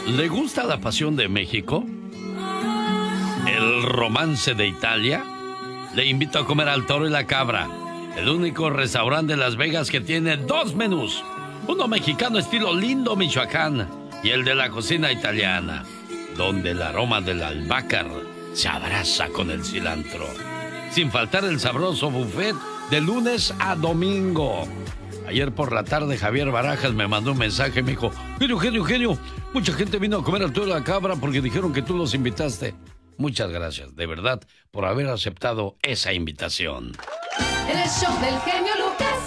¿Le gusta la pasión de México? ¿El romance de Italia? Le invito a comer al Toro y la Cabra, el único restaurante de Las Vegas que tiene dos menús. Uno mexicano estilo Lindo, Michoacán, y el de la cocina italiana, donde el aroma del albahaca se abraza con el cilantro. Sin faltar el sabroso buffet de lunes a domingo. Ayer por la tarde Javier Barajas me mandó un mensaje y me dijo: Genio, mucha gente vino a comer al Toro y la Cabra porque dijeron que tú los invitaste. Muchas gracias, de verdad, por haber aceptado esa invitación. En el show del genio Lucas.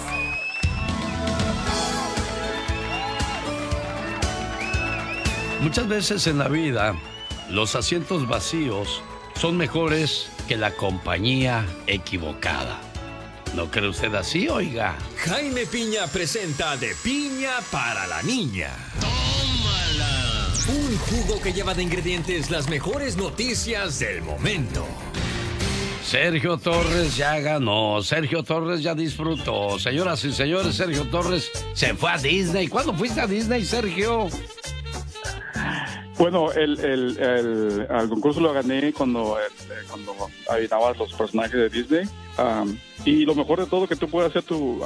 Muchas veces en la vida, los asientos vacíos son mejores que la compañía equivocada. ¿No cree usted así, oiga? Jaime Piña presenta De Piña para la Niña. ¡Tómala! Un jugo que lleva de ingredientes las mejores noticias del momento. Sergio Torres ya ganó, Sergio Torres ya disfrutó. Señoras y señores, Sergio Torres se fue a Disney. ¿Cuándo fuiste a Disney, Sergio? Bueno, al concurso lo gané cuando adivinabas los personajes de Disney. Y lo mejor de todo, que tú puedes hacer tu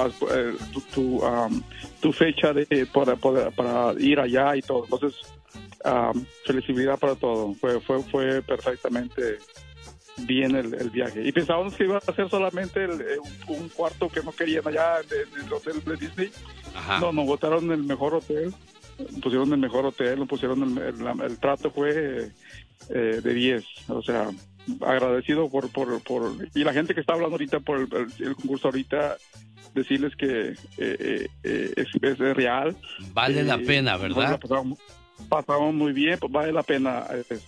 fecha para ir allá y todo. Entonces, felicidad para todo. Fue perfectamente bien el viaje. Y pensábamos que iba a ser solamente un cuarto que no querían allá en el hotel de Disney. Ajá. No, nos botaron el mejor hotel. Pusieron el mejor hotel, el trato fue de 10. O sea, agradecido por y la gente que está hablando ahorita por el concurso ahorita, decirles que es real. Vale la pena, ¿verdad? Pasamos muy bien, pues vale la pena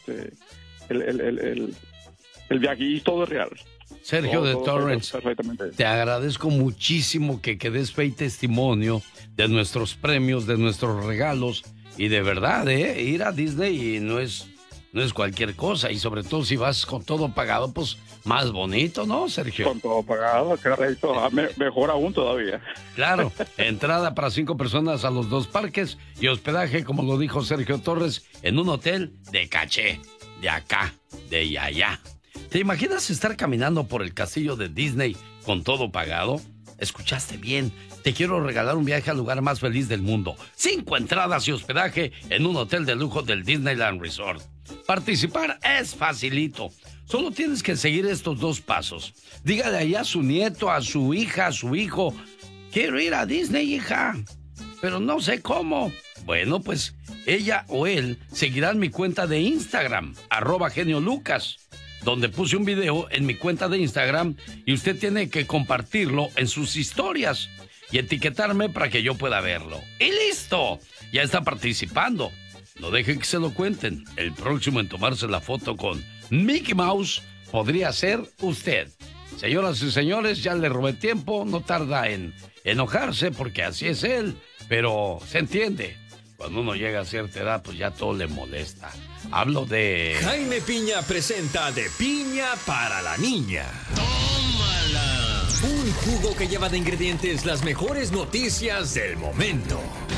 el viaje, y todo es real. Sergio de Torrance, te agradezco muchísimo que des fe y testimonio de nuestros premios, de nuestros regalos, y de verdad, ir a Disney no es cualquier cosa, y sobre todo si vas con todo pagado, pues más bonito, ¿no, Sergio? Con todo pagado, correcto, mejor aún todavía. Claro, entrada para 5 personas a los 2 parques y hospedaje, como lo dijo Sergio Torres, en un hotel de caché, de acá, de allá. ¿Te imaginas estar caminando por el castillo de Disney con todo pagado? Escuchaste bien. Te quiero regalar un viaje al lugar más feliz del mundo. 5 entradas y hospedaje en un hotel de lujo del Disneyland Resort. Participar es facilito. Solo tienes que seguir estos 2 pasos. Dígale ahí a su nieto, a su hija, a su hijo: quiero ir a Disney, hija, pero no sé cómo. Bueno, pues ella o él seguirán mi cuenta de Instagram, @geniolucas, donde puse un video en mi cuenta de Instagram, y usted tiene que compartirlo en sus historias y etiquetarme para que yo pueda verlo. ¡Y listo! Ya está participando. No dejen que se lo cuenten. El próximo en tomarse la foto con Mickey Mouse podría ser usted. Señoras y señores, ya le robé tiempo. No tarda en enojarse porque así es él, pero se entiende. Cuando uno llega a cierta edad, pues ya todo le molesta. Hablo de... Jaime Piña presenta De Piña para la Niña. ¡Tómala! Un jugo que lleva de ingredientes las mejores noticias del momento.